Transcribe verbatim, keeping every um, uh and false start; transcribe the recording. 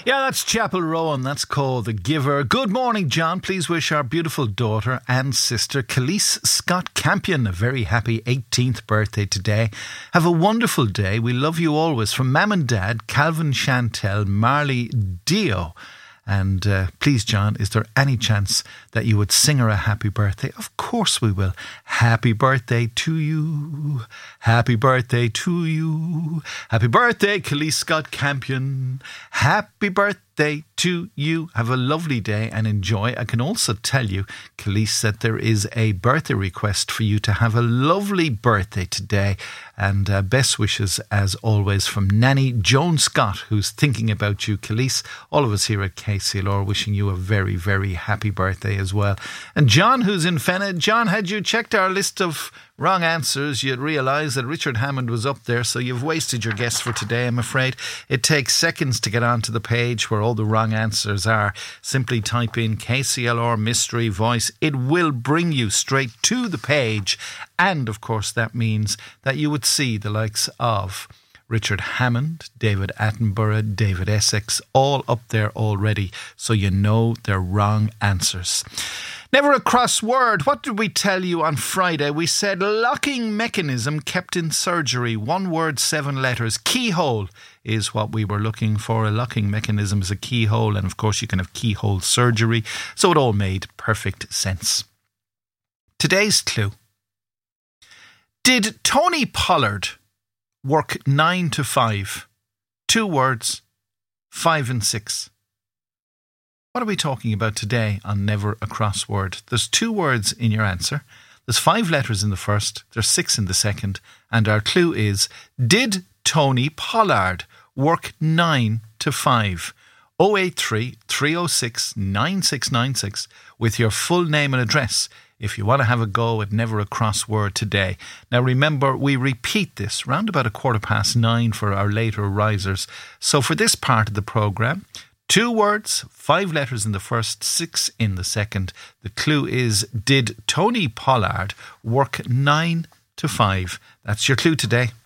Yeah, that's Chapel Rowan. That's called The Giver. Good morning, John. Please wish our beautiful daughter and sister, Khalees Scott Campion, a very happy eighteenth birthday today. Have a wonderful day. We love you always. From Mam and Dad, Calvin Chantel, Marley Dio. And uh, please, John, is there any chance that you would sing her a happy birthday? Of course we will. Happy birthday to you. Happy birthday to you. Happy birthday, Khalees Scott Campion. Happy birthday to you. Have a lovely day and enjoy. I can also tell you, Khalees, that there is a birthday request for you to have a lovely birthday today. And uh, best wishes, as always, from Nanny Joan Scott, who's thinking about you, Khalees. All of us here at K C L R wishing you a very, very happy birthday as well. And John, who's in Fenna. John, had you checked our list of wrong answers, you'd realise that Richard Hammond was up there, so you've wasted your guess for today, I'm afraid. It takes seconds to get onto the page where all the wrong answers are. Simply type in K C L R Mystery Voice. It will bring you straight to the page. And, of course, that means that you would see the likes of Richard Hammond, David Attenborough, David Essex, all up there already, so you know they're wrong answers. Never a cross word. What did we tell you on Friday? We said locking mechanism kept in surgery. One word, seven letters. Keyhole is what we were looking for. A locking mechanism is a keyhole, and of course you can have keyhole surgery. So it all made perfect sense. Today's clue. Did Tony Pollard work nine to five? Two words, five and six. What are we talking about today on Never a Crossword? There's two words in your answer. There's five letters in the first, there's six in the second, and our clue is, did Tony Pollard work nine to five? oh eight three, three oh six, nine six nine six with your full name and address if you want to have a go at Never a Crossword today. Now remember, we repeat this round about a quarter past nine for our later risers. So for this part of the programme, two words, five letters in the first, six in the second. The clue is, did Tony Pollard work nine to five? That's your clue today.